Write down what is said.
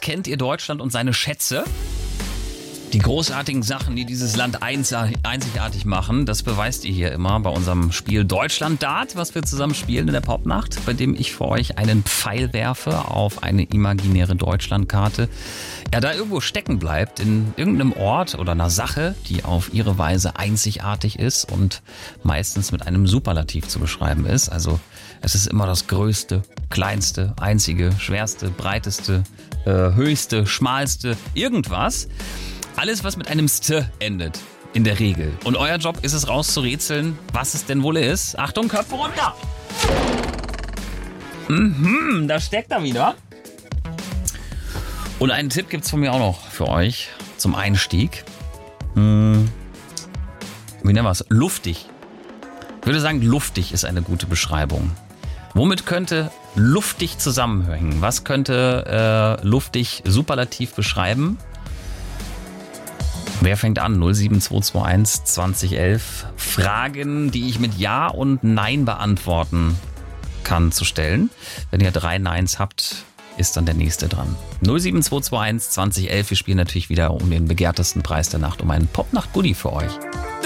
kennt ihr Deutschland und seine Schätze? Die großartigen Sachen, die dieses Land einzigartig machen, das beweist ihr hier immer bei unserem Spiel Deutschland Dart, was wir zusammen spielen in der Popnacht, bei dem ich für euch einen Pfeil werfe auf eine imaginäre Deutschlandkarte. Ja, da irgendwo stecken bleibt, in irgendeinem Ort oder einer Sache, die auf ihre Weise einzigartig ist und meistens mit einem Superlativ zu beschreiben ist. Also es ist immer das Größte, Kleinste, Einzige, Schwerste, Breiteste, Höchste, Schmalste, irgendwas. Alles, was mit einem St endet, in der Regel. Und euer Job ist es rauszurätseln, was es denn wohl ist. Achtung, Köpfe runter! Da steckt er wieder. Und einen Tipp gibt's von mir auch noch für euch zum Einstieg. Wie nennen wir es? Luftig. Ich würde sagen, luftig ist eine gute Beschreibung. Womit könnte luftig zusammenhängen? Was könnte luftig superlativ beschreiben? Wer fängt an? 07221 2011. Fragen, die ich mit Ja und Nein beantworten kann, zu stellen. Wenn ihr 3 Neins habt, ist dann der nächste dran. 07221 2011. Wir spielen natürlich wieder um den begehrtesten Preis der Nacht, um einen Popnacht-Goodie für euch.